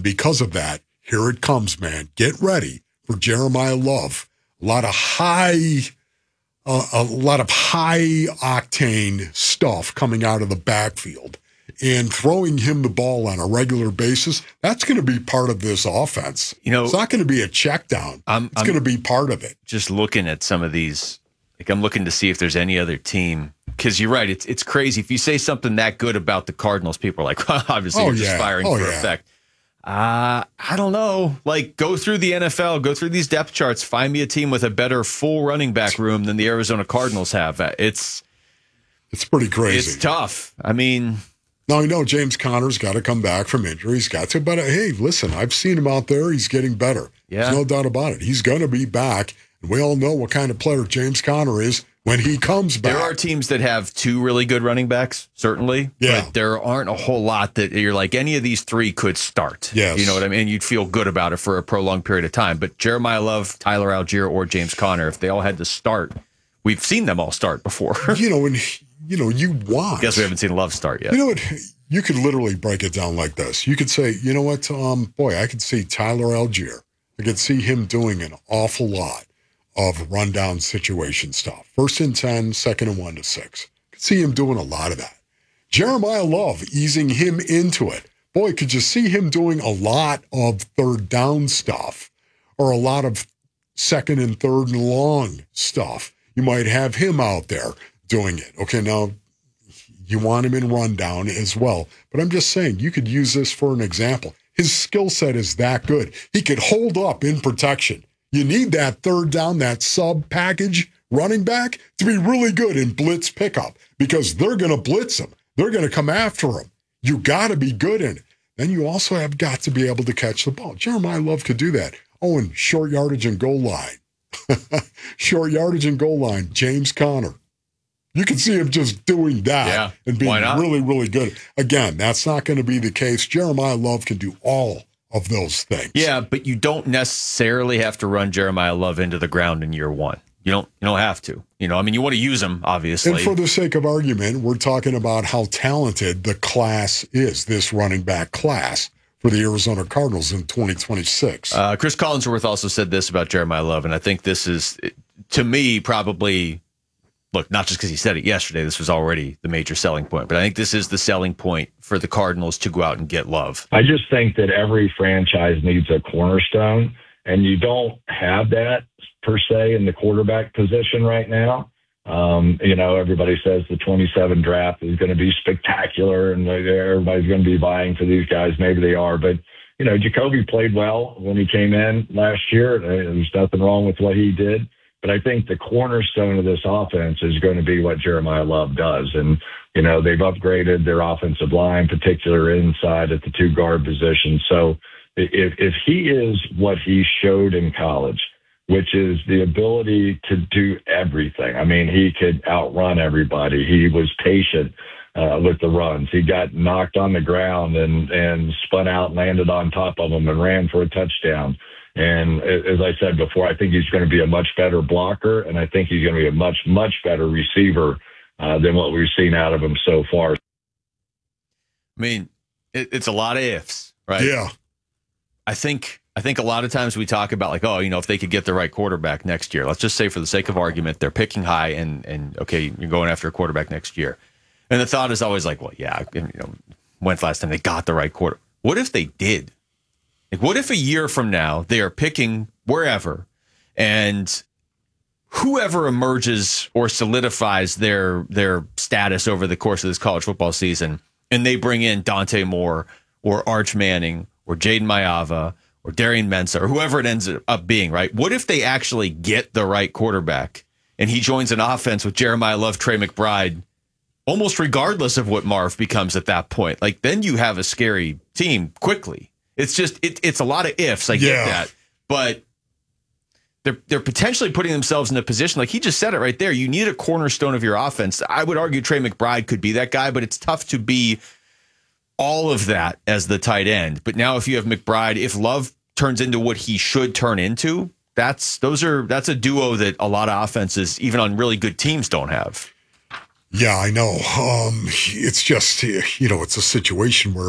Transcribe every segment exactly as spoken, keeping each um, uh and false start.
because of that, here it comes, man. Get ready for Jeremiah Love. A lot of high, uh, a lot of high octane stuff coming out of the backfield. And throwing him the ball on a regular basis, that's going to be part of this offense. You know, it's not going to be a check down. I'm, it's I'm going to be part of it. Just looking at some of these, like I'm looking to see if there's any other team. Because you're right, it's it's crazy. If you say something that good about the Cardinals, people are like, well, obviously oh, you're yeah. just firing oh, for yeah. effect. Uh, I don't know. Like, go through the N F L, go through these depth charts, find me a team with a better full running back room than the Arizona Cardinals have. It's it's pretty crazy. It's tough. I mean... Now, I know James Conner's got to come back from injury. He's got to. But, uh, hey, listen, I've seen him out there. He's getting better. Yeah. There's no doubt about it. He's going to be back. And we all know what kind of player James Conner is when he comes back. There are teams that have two really good running backs, certainly. Yeah. But there aren't a whole lot that you're like, any of these three could start. Yes. You know what I mean? You'd feel good about it for a prolonged period of time. But Jeremiah Love, Tyler Algier, or James Conner, if they all had to start, we've seen them all start before. you know, and, you know, you want. I guess we haven't seen Love start yet. You know what? You could literally break it down like this. You could say, you know what, um, boy, I could see Tyler Algier. I could see him doing an awful lot of rundown situation stuff. First and ten, second and one to six. I could see him doing a lot of that. Jeremiah Love, easing him into it. Boy, could you see him doing a lot of third down stuff or a lot of second and third and long stuff. You might have him out there doing it. Okay, now, you want him in rundown as well. But I'm just saying, you could use this for an example. His skill set is that good. He could hold up in protection. You need that third down, that sub package running back to be really good in blitz pickup because they're going to blitz him. They're going to come after him. You got to be good in it. Then you also have got to be able to catch the ball. Jeremiah Love could do that. Oh, and short yardage and goal line. Short yardage and goal line, James Conner. You can see him just doing that yeah, and being why not? really, really good. Again, that's not going to be the case. Jeremiah Love can do all of those things. Yeah, but you don't necessarily have to run Jeremiah Love into the ground in year one. You don't you don't have to. You know, I mean, you want to use him, obviously. And for the sake of argument, we're talking about how talented the class is, this running back class for the Arizona Cardinals in twenty twenty-six. Uh, Chris Collinsworth also said this about Jeremiah Love, and I think this is, to me, probably... Look, not just because he said it yesterday, this was already the major selling point, but I think this is the selling point for the Cardinals to go out and get Love. I just think that every franchise needs a cornerstone, and you don't have that per se in the quarterback position right now. Um, you know, everybody says the twenty-seven draft is going to be spectacular and everybody's going to be vying for these guys. Maybe they are, but you know, Jacoby played well when he came in last year. There's nothing wrong with what he did. But I think the cornerstone of this offense is going to be what Jeremiah Love does. And, you know, they've upgraded their offensive line, particular inside at the two guard position. So if, if he is what he showed in college, which is the ability to do everything. I mean, he could outrun everybody. He was patient uh, with the runs. He got knocked on the ground and, and spun out, landed on top of them and ran for a touchdown. And as I said before, I think he's going to be a much better blocker, and I think he's going to be a much, much better receiver uh, than what we've seen out of him so far. I mean, it, it's a lot of ifs, right? Yeah. I think I think a lot of times we talk about like, oh, you know, if they could get the right quarterback next year. Let's just say for the sake of argument, they're picking high and, and okay, you're going after a quarterback next year. And the thought is always like, well, yeah, you know, when's the last time they got the right quarter? What if they did? Like, what if a year from now they are picking wherever and whoever emerges or solidifies their their status over the course of this college football season, and they bring in Dante Moore or Arch Manning or Jaden Maiava or Darian Mensah or whoever it ends up being, right? What if they actually get the right quarterback and he joins an offense with Jeremiah Love, Trey McBride, almost regardless of what Marv becomes at that point? Like, then you have a scary team quickly. It's just, it, it's a lot of ifs. I yeah. get that. But they're they're potentially putting themselves in a position, like he just said it right there, you need a cornerstone of your offense. I would argue Trey McBride could be that guy, but it's tough to be all of that as the tight end. But now if you have McBride, if Love turns into what he should turn into, that's those are that's a duo that a lot of offenses, even on really good teams, don't have. Yeah, I know. Um, it's just, you know, it's a situation where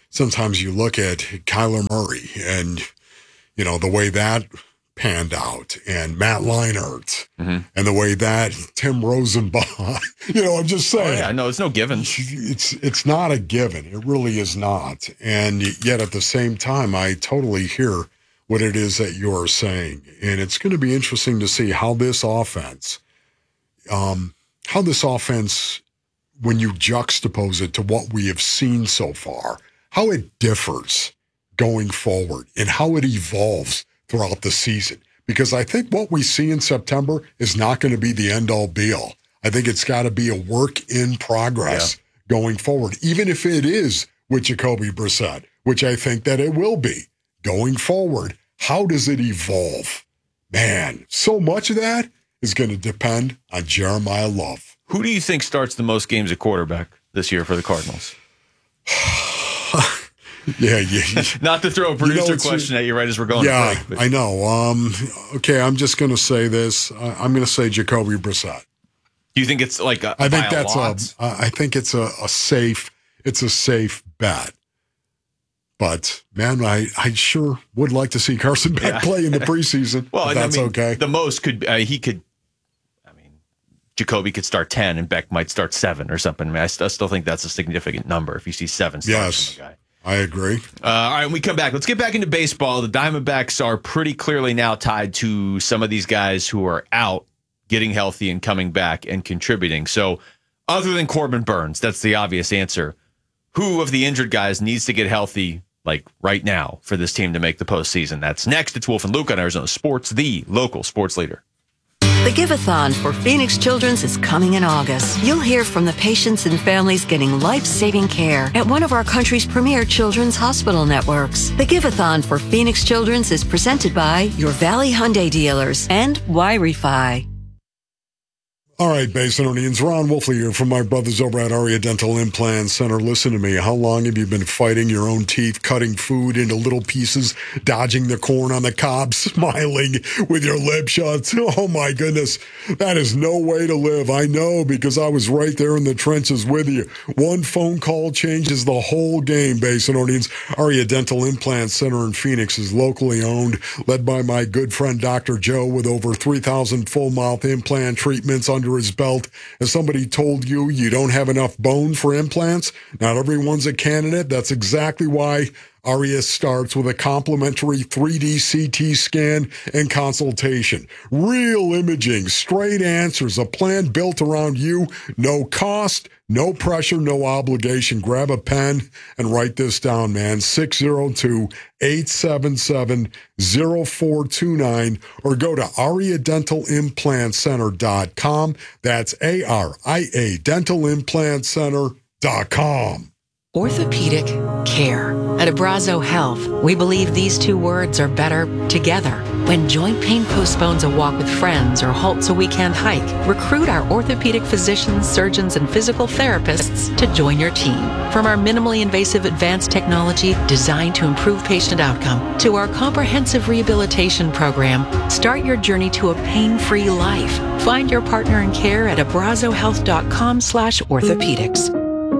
sometimes you look at Kyler Murray and, you know, the way that panned out, and Matt Leinart, mm-hmm. and the way that Tim Rosenbach, you know, I'm just saying. Oh, yeah, no, it's no given. It's, it's not a given. It really is not. And yet at the same time, I totally hear what it is that you're saying. And it's going to be interesting to see how this offense, um, how this offense, when you juxtapose it to what we have seen so far, how it differs going forward and how it evolves throughout the season. Because I think what we see in September is not going to be the end-all be-all. I think it's got to be a work in progress yeah. going forward, even if it is with Jacoby Brissett, which I think that it will be. Going forward, how does it evolve? Man, so much of that is going to depend on Jeremiah Love. Who do you think starts the most games at quarterback this year for the Cardinals? yeah, yeah. Not to throw a producer you know, question at you right as we're going yeah, to break. Yeah, I know. Um, okay, I'm just going to say this. Uh, I'm going to say Jacoby Brissett. Do you think it's like a, I think by that's a, a I think it's a, a safe it's a safe bet. But man, I, I sure would like to see Carson Beck yeah. play in the preseason. Well, if that's I mean, okay. The most could uh, he could. I mean, Jacoby could start ten, and Beck might start seven or something. I mean, I, st- I still think that's a significant number if you see seven starts yes, from a guy. I agree. Uh, all right, when we come back, let's get back into baseball. The Diamondbacks are pretty clearly now tied to some of these guys who are out, getting healthy and coming back and contributing. So, other than Corbin Burns, that's the obvious answer. Who of the injured guys needs to get healthy? Like right now for this team to make the postseason? That's next. It's Wolf and Luke on Arizona Sports, the local sports leader. The Give-a-thon for Phoenix Children's is coming in August. You'll hear from the patients and families getting life-saving care at one of our country's premier children's hospital networks. The Give-a-thon for Phoenix Children's is presented by your Valley Hyundai dealers and Y-Refi. All right, Basinonians, Ron Wolfley here from my brothers over at Aria Dental Implant Center. Listen to me. How long have you been fighting your own teeth, cutting food into little pieces, dodging the corn on the cob, smiling with your lip shut? Oh, my goodness. That is no way to live. I know, because I was right there in the trenches with you. One phone call changes the whole game, Basinonians. Aria Dental Implant Center in Phoenix is locally owned, led by my good friend Doctor Joe, with over three thousand full mouth implant treatments under his belt. As somebody told you you don't have enough bone for implants, not everyone's a candidate. That's exactly why Aria starts with a complimentary three D C T scan and consultation. Real imaging, straight answers, a plan built around you. No cost, no pressure, no obligation. Grab a pen and write this down, man. six oh two, eight seven seven, oh four two nine or go to aria dental implant center dot com. That's A R I A dental implant center dot com. Orthopedic care. At Abrazo Health, we believe these two words are better together. When joint pain postpones a walk with friends or halts a weekend hike, recruit our orthopedic physicians, surgeons, and physical therapists to join your team. From our minimally invasive advanced technology designed to improve patient outcome to our comprehensive rehabilitation program, start your journey to a pain-free life. Find your partner in care at abrazohealth.com slash orthopedics.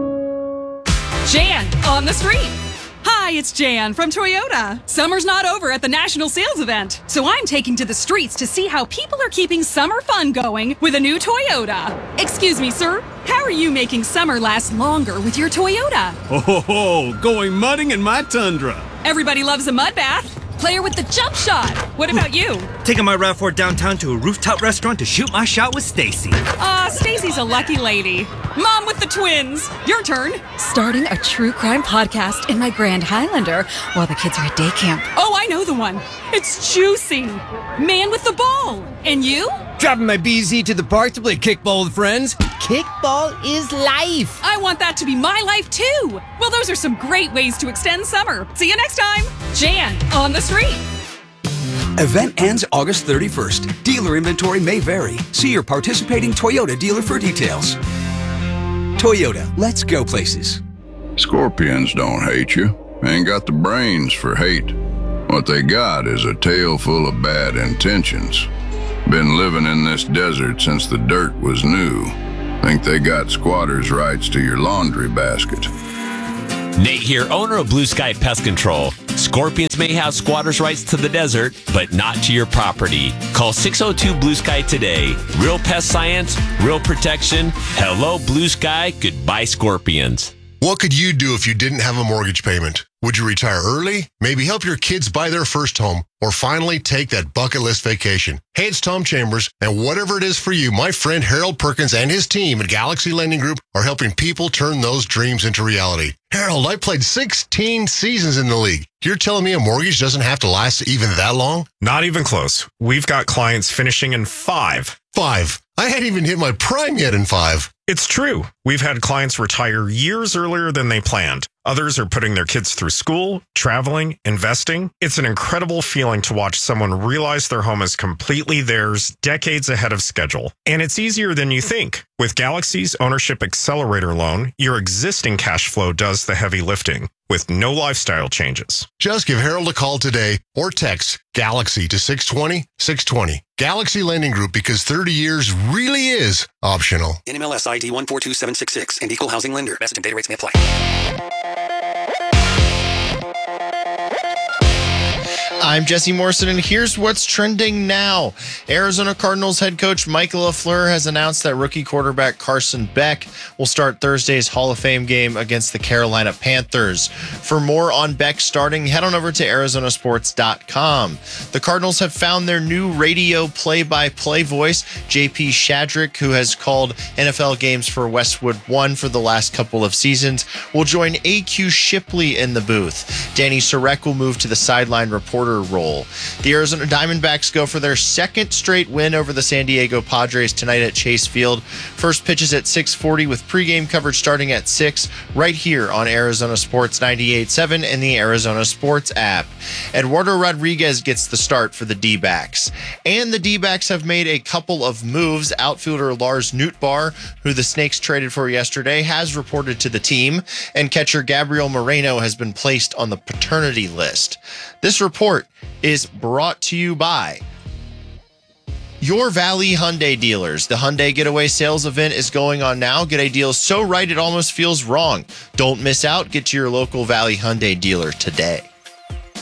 Jan on the street. Hi, it's Jan from Toyota. Summer's not over at the National Sales Event, so I'm taking to the streets to see how people are keeping summer fun going with a new Toyota. Excuse me, sir. How are you making summer last longer with your Toyota? Oh, ho, ho, going mudding in my Tundra. Everybody loves a mud bath. Player with the jump shot. What about you? Taking my RAV four downtown to a rooftop restaurant to shoot my shot with Stacy. Ah, uh, Stacy's a lucky lady. Mom with the twins. Your turn. Starting a true crime podcast in my Grand Highlander while the kids are at day camp. Oh, I know the one. It's juicy. Man with the ball. And you? Dropping my B Z to the park to play kickball with friends. Kickball is life. I want that to be my life too. Well, those are some great ways to extend summer. See you next time. Jan on the street. Event ends August thirty-first. Dealer inventory may vary. See your participating Toyota dealer for details. Toyota, let's go places. Scorpions don't hate you. Ain't got the brains for hate. What they got is a tail full of bad intentions. Been living in this desert since the dirt was new. Think they got squatters' rights to your laundry basket. Nate here, owner of Blue Sky Pest Control. Scorpions may have squatters' rights to the desert, but not to your property. Call six oh two Blue Sky today. Real pest science, real protection. Hello, Blue Sky. Goodbye, Scorpions. What could you do if you didn't have a mortgage payment? Would you retire early? Maybe help your kids buy their first home? Or finally take that bucket list vacation? Hey, it's Tom Chambers, and whatever it is for you, my friend Harold Perkins and his team at Galaxy Lending Group are helping people turn those dreams into reality. Harold, I played sixteen seasons in the league. You're telling me a mortgage doesn't have to last even that long? Not even close. We've got clients finishing in five. Five? I hadn't even hit my prime yet in five. It's true. We've had clients retire years earlier than they planned. Others are putting their kids through school, traveling, investing. It's an incredible feeling to watch someone realize their home is completely theirs decades ahead of schedule. And it's easier than you think. With Galaxy's Ownership Accelerator Loan, your existing cash flow does the heavy lifting with no lifestyle changes. Just give Harold a call today or text Galaxy to six twenty, six twenty. Galaxy Lending Group, because thirty years really is optional. N M L S I D one four two seven six six and Equal Housing Lender. Message and data rates may apply. I'm Jesse Morrison, and here's what's trending now. Arizona Cardinals head coach Michael LaFleur has announced that rookie quarterback Carson Beck will start Thursday's Hall of Fame game against the Carolina Panthers. For more on Beck starting, head on over to Arizona Sports dot com. The Cardinals have found their new radio play-by-play voice, J P Shadrick, who has called N F L games for Westwood One for the last couple of seasons, will join A Q Shipley in the booth. Danny Sarek will move to the sideline reporter role. The Arizona Diamondbacks go for their second straight win over the San Diego Padres tonight at Chase Field. First pitch is at six forty with pregame coverage starting at six right here on Arizona Sports ninety-eight point seven and the Arizona Sports app. Eduardo Rodriguez gets the start for the D-backs. And the D-backs have made a couple of moves. Outfielder Lars Nootbaar, who the Snakes traded for yesterday, has reported to the team, and catcher Gabriel Moreno has been placed on the paternity list. This report is brought to you by Your Valley Hyundai dealers. The Hyundai Getaway Sales event is going on now. Get a deal so right it almost feels wrong. Don't miss out. Get to your local Valley Hyundai dealer today.